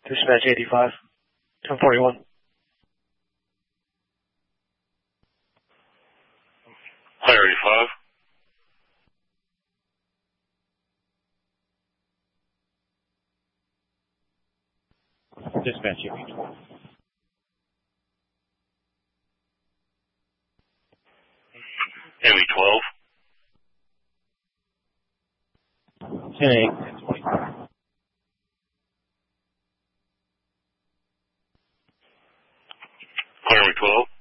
Dispatch 85, 1041. Higher 85. Dispatch 85. Hemi 12. 10-8, 1020. Higher 12.